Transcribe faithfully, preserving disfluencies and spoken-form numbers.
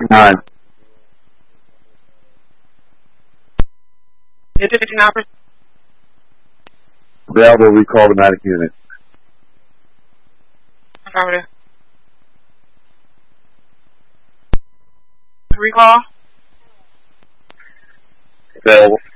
nine. Is it fifty-nine percent? Available, recall the medic unit. Affirmative. Recall? Available.